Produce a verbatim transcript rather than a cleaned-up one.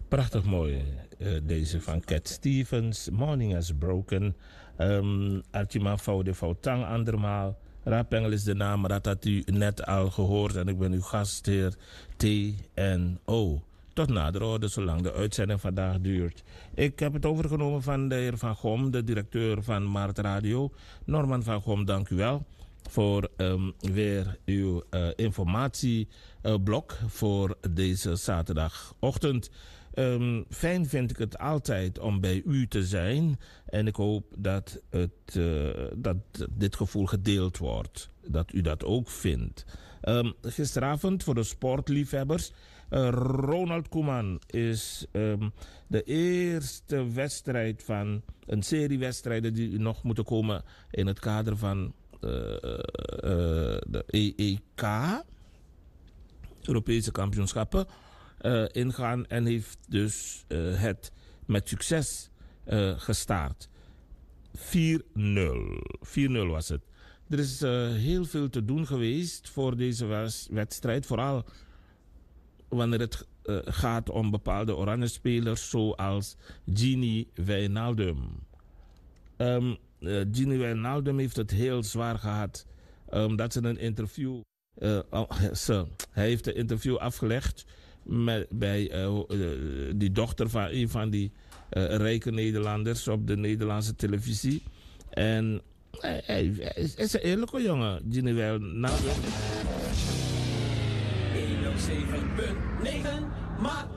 Prachtig mooi, uh, deze van Cat Stevens. Morning has broken. Um, Archima Foude Foutang andermaal. Rapengel is de naam, maar dat had u net al gehoord. En ik ben uw gastheer T N O. Tot nader orde, zolang de uitzending vandaag duurt. Ik heb het overgenomen van de heer Van Gom, de directeur van Maart Radio. Norman Van Gom, dank u wel voor um, weer uw uh, informatieblok uh, voor deze zaterdagochtend. Um, fijn vind ik het altijd om bij u te zijn. En ik hoop dat, het, uh, dat dit gevoel gedeeld wordt. Dat u dat ook vindt. Um, gisteravond voor de sportliefhebbers. Uh, Ronald Koeman is um, de eerste wedstrijd van een serie wedstrijden die nog moeten komen in het kader van uh, uh, de E E K, Europese kampioenschappen, uh, ingaan en heeft dus uh, het met succes uh, gestaard. vier nul. vier nul was het. Er is uh, heel veel te doen geweest voor deze wedstrijd, vooral wanneer het uh, gaat om bepaalde oranje spelers zoals Gini Wijnaldum. Um, uh, Gini Wijnaldum heeft het heel zwaar gehad omdat um, ze een interview... Uh, oh, ze, hij heeft een interview afgelegd met, bij uh, uh, die dochter van een van die uh, rijke Nederlanders op de Nederlandse televisie. En hij, hij, hij is een eerlijke jongen, Gini Wijnaldum. honderdzeven komma negen, maar